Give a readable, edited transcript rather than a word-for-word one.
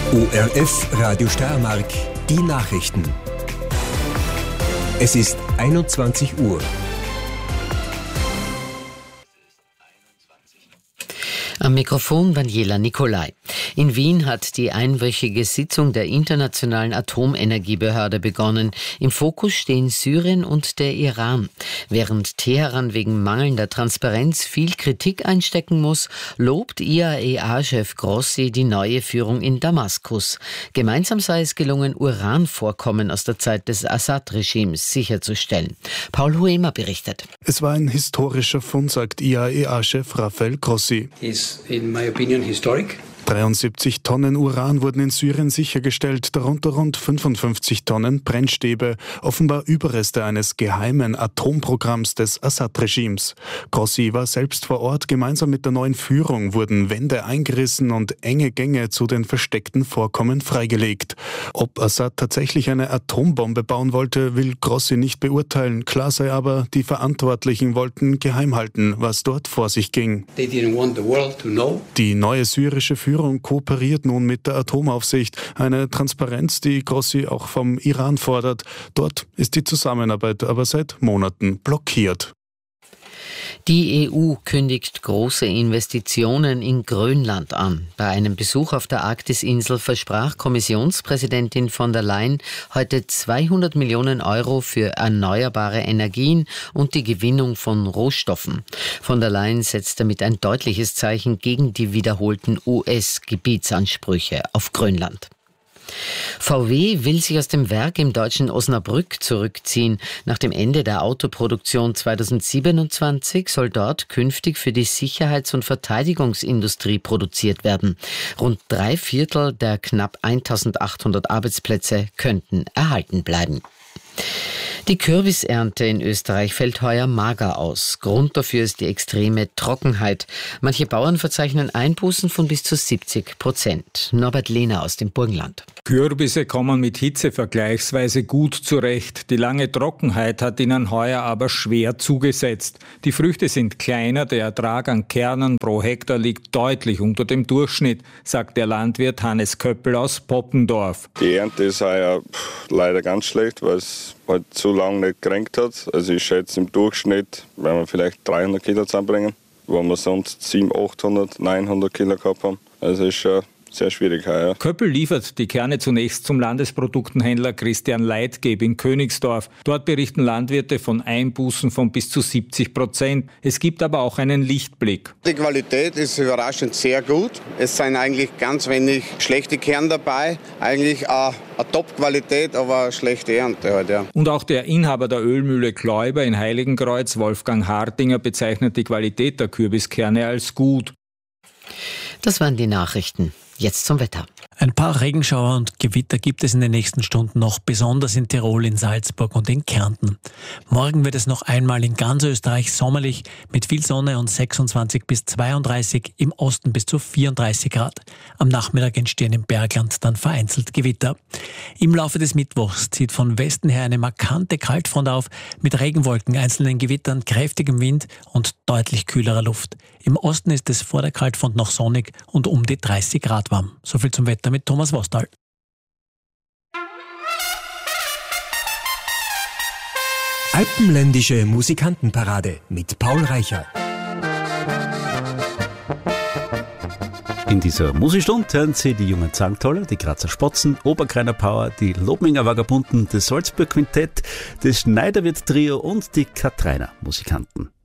ORF Radio Steiermark, die Nachrichten. Es ist 21 Uhr. Am Mikrofon Daniela Nicolai. In Wien hat die einwöchige Sitzung der Internationalen Atomenergiebehörde begonnen. Im Fokus stehen Syrien und der Iran. Während Teheran wegen mangelnder Transparenz viel Kritik einstecken muss, lobt IAEA-Chef Grossi die neue Führung in Damaskus. Gemeinsam sei es gelungen, Uranvorkommen aus der Zeit des Assad-Regimes sicherzustellen. Paul Huemer berichtet. Es war ein historischer Fund, sagt IAEA-Chef Rafael Grossi. In my opinion, historic. 73 Tonnen Uran wurden in Syrien sichergestellt, darunter rund 55 Tonnen Brennstäbe, offenbar Überreste eines geheimen Atomprogramms des Assad-Regimes. Grossi war selbst vor Ort. Gemeinsam mit der neuen Führung wurden Wände eingerissen und enge Gänge zu den versteckten Vorkommen freigelegt. Ob Assad tatsächlich eine Atombombe bauen wollte, will Grossi nicht beurteilen. Klar sei aber, die Verantwortlichen wollten geheim halten, was dort vor sich ging. They didn't want the world to know. Die neue syrische Führung kooperiert nun mit der Atomaufsicht. Eine Transparenz, die Grossi auch vom Iran fordert. Dort ist die Zusammenarbeit aber seit Monaten blockiert. Die EU kündigt große Investitionen in Grönland an. Bei einem Besuch auf der Arktisinsel versprach Kommissionspräsidentin von der Leyen heute 200 Millionen Euro für erneuerbare Energien und die Gewinnung von Rohstoffen. Von der Leyen setzt damit ein deutliches Zeichen gegen die wiederholten US-Gebietsansprüche auf Grönland. VW will sich aus dem Werk im deutschen Osnabrück zurückziehen. Nach dem Ende der Autoproduktion 2027 soll dort künftig für die Sicherheits- und Verteidigungsindustrie produziert werden. Rund 3/4 der knapp 1800 Arbeitsplätze könnten erhalten bleiben. Die Kürbisernte in Österreich fällt heuer mager aus. Grund dafür ist die extreme Trockenheit. Manche Bauern verzeichnen Einbußen von bis zu 70%. Norbert Lehner aus dem Burgenland. Kürbisse kommen mit Hitze vergleichsweise gut zurecht. Die lange Trockenheit hat ihnen heuer aber schwer zugesetzt. Die Früchte sind kleiner, der Ertrag an Kernen pro Hektar liegt deutlich unter dem Durchschnitt, sagt der Landwirt Hannes Köppel aus Poppendorf. Die Ernte ist heuer leider ganz schlecht, weil es halt zu lange nicht geregnet hat. Also ich schätze im Durchschnitt, werden wir vielleicht 300 Kilo zusammenbringen, wo wir sonst 700, 800, 900 Kilo gehabt haben. Also ist schon sehr schwierig heuer. Köppel liefert die Kerne zunächst zum Landesproduktenhändler Christian Leitgeb in Königsdorf. Dort berichten Landwirte von Einbußen von bis zu 70%. Es gibt aber auch einen Lichtblick. Die Qualität ist überraschend sehr gut. Es sind eigentlich ganz wenig schlechte Kerne dabei. Eigentlich eine Top-Qualität, aber eine schlechte Ernte halt, ja. Und auch der Inhaber der Ölmühle Gläuber in Heiligenkreuz, Wolfgang Hartinger, bezeichnet die Qualität der Kürbiskerne als gut. Das waren die Nachrichten. Jetzt zum Wetter. Ein paar Regenschauer und Gewitter gibt es in den nächsten Stunden noch, besonders in Tirol, in Salzburg und in Kärnten. Morgen wird es noch einmal in ganz Österreich sommerlich mit viel Sonne und 26 bis 32, im Osten bis zu 34 Grad. Am Nachmittag entstehen im Bergland dann vereinzelt Gewitter. Im Laufe des Mittwochs zieht von Westen her eine markante Kaltfront auf, mit Regenwolken, einzelnen Gewittern, kräftigem Wind und deutlich kühlerer Luft. Im Osten ist es vor der Kaltfront noch sonnig und um die 30 Grad warm. So viel zum Wetter mit Thomas Vostal. Alpenländische Musikantenparade mit Paul Reicher. In dieser Musikstunde hören Sie die jungen Zangtaler, die Grazer Spatzen, Oberkreiner Power, die Lobminger Vagabunden, das Salzburg Quintett, das Schneiderwirt Trio und die Katrainer Musikanten.